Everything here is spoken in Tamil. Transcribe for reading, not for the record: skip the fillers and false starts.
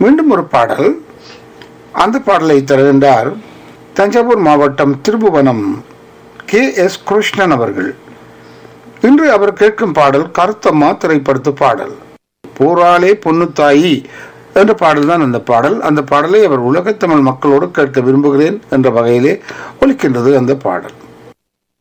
மீண்டும் ஒரு பாடல். அந்த பாடலை தருகின்றார் தஞ்சாவூர் மாவட்டம் திருபுவனம் KS கிருஷ்ணன் அவர்கள். இன்று அவர் கேட்கும் பாடல் கருத்தம்மா திரைப்படத்து பாடல். போராளே பொன்னுத்தாயி என்ற பாடல் தான் அந்த பாடல். அந்த பாடலை அவர் உலகத் தமிழ் மக்களோடு கேட்க விரும்புகிறேன் என்ற வகையிலே ஒலிக்கின்றது அந்த பாடல்.